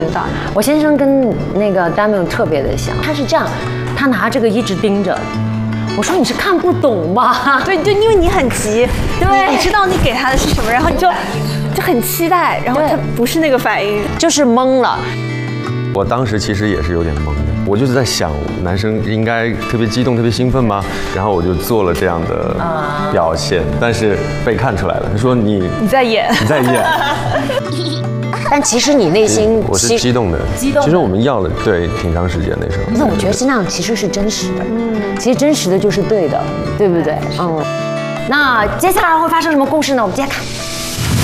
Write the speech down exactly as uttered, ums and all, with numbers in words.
我先生跟那个 Damian 特别的像，他是这样，他拿这个一直盯着。我说你是看不懂吧？ 对，就因为你很急， 对， 你知道你给他的是什么，然后你就就很期待，然后他不是那个反应， 就是懵了。 我当时其实也是有点懵的，我就是在想，男生应该特别激动、特别兴奋吗？然后我就做了这样的表现，但是被看出来了。他说你你在演， 你在演。 但其实你内心我是激动的， 激动。 其实我们要了对挺长时间那时候。 那我觉得是那样，其实是真实的。嗯，其实真实的就是对的，对不对？嗯。那接下来会发生什么故事呢？我们接着看。